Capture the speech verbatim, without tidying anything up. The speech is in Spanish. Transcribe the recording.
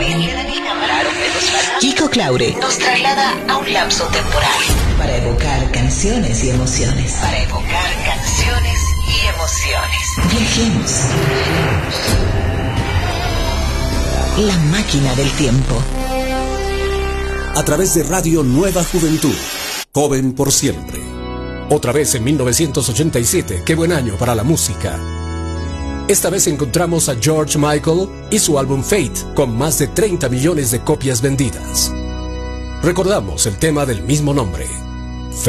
Kiko Claure nos traslada a un lapso temporal para evocar canciones y emociones. Para evocar canciones y emociones. Viajemos. La máquina del tiempo. A través de Radio Nueva Juventud. Joven por siempre. Otra vez en mil novecientos ochenta y siete. Qué buen año para la música. Esta vez encontramos a George Michael y su álbum Fate, con más de treinta millones de copias vendidas. Recordamos el tema del mismo nombre.